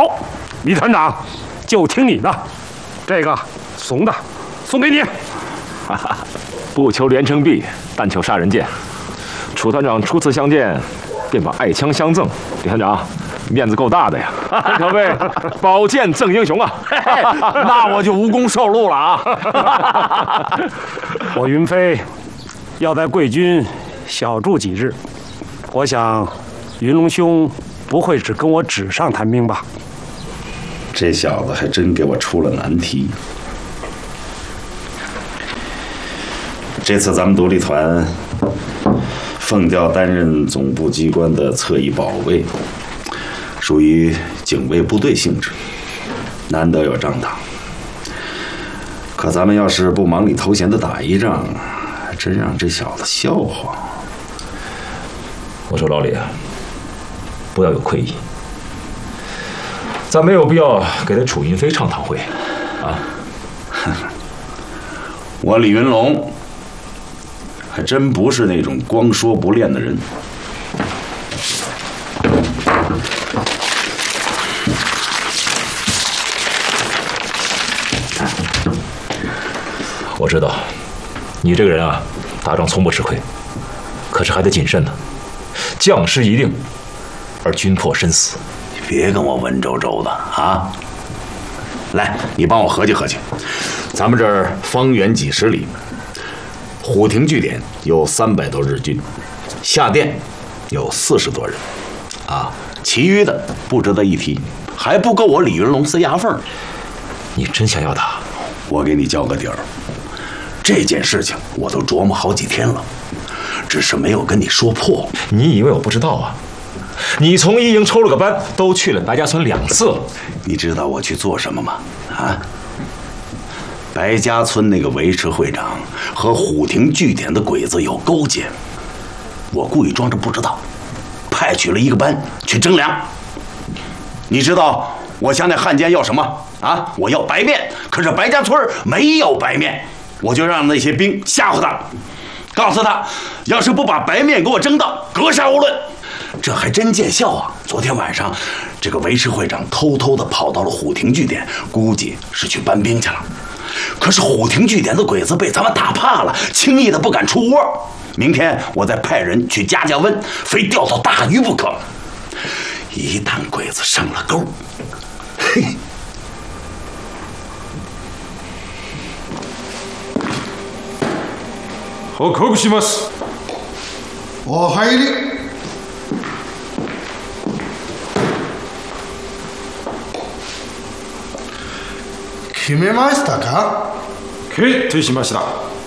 好，李团长，就听你的。这个怂的，送给你。 哈哈，不求连城璧，但求杀人剑。楚团长初次相见，便把爱枪相赠，李团长面子够大的呀，可谓宝剑赠英雄啊！ 那我就无功受禄了啊！ 我云飞要在贵军小住几日，我想云龙兄不会只跟我纸上谈兵吧？ 这小子还真给我出了难题。这次咱们独立团奉调担任总部机关的侧翼保卫，属于警卫部队性质，难得有仗打。可咱们要是不忙里偷闲的打一仗，真让这小子笑话。 我说老李啊，不要有愧意，咱没有必要给他楚云飞唱堂会啊。 我李云龙还真不是那种光说不练的人。 我知道，你这个人啊，打仗从不吃亏，可是还得谨慎呢。将士一定，而军破身死。 你别跟我文绉绉的啊！来，你帮我合计合计，咱们这儿方圆几十里，虎亭据点有300多日军，下店有40多人，啊，其余的不值得一提，还不够我李云龙塞牙缝。 你真想要打？ 我给你交个底儿，这件事情我都琢磨好几天了，只是没有跟你说破。 你以为我不知道啊？你从一营抽了个班，都去了白家村2次了。 你知道我去做什么吗？啊？白家村那个维持会长和虎亭据点的鬼子有勾结，我故意装着不知道，派去了一个班去征粮。你知道我向那汉奸要什么啊？我要白面，可是白家村没有白面，我就让那些兵吓唬他，告诉他，要是不把白面给我征到，格杀勿论。这还真见效啊！昨天晚上，这个维持会长偷偷地跑到了虎亭据点，估计是去搬兵去了。可是虎亭据点的鬼子被咱们打怕了，轻易的不敢出窝。明天我再派人去加温，非钓到大鱼不可。一旦鬼子上了钩，嘿！ 報告します。 お入り。決めましたか？ 決定しました。